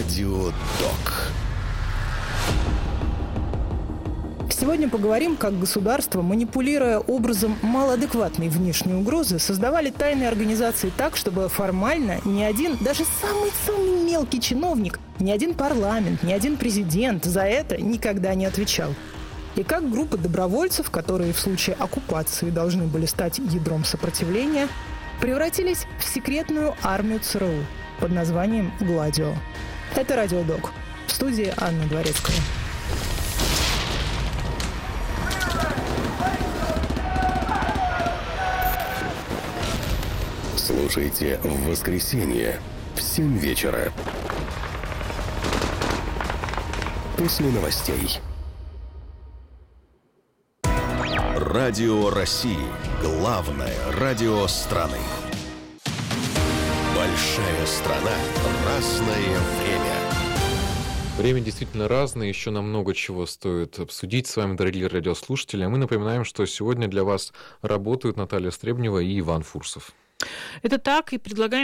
Радио ДОК. Сегодня поговорим, как государство, манипулируя образом малоадекватной внешней угрозы, создавали тайные организации так, чтобы формально ни один, даже самый мелкий чиновник, ни один парламент, ни один президент за это никогда не отвечал. И как группы добровольцев, которые в случае оккупации должны были стать ядром сопротивления, превратились в секретную армию ЦРУ под названием «Гладио». Это «Радио ДОК». В студии Анна Дворецкая. Слушайте в воскресенье в 7 вечера. После новостей. Радио России. Главное радио страны. Большая страна. Разное время. Время действительно разное, еще нам много чего стоит обсудить с вами, дорогие радиослушатели. А мы напоминаем, что сегодня для вас работают Наталья Стребнева и Иван Фурсов. Это так, и предлагаем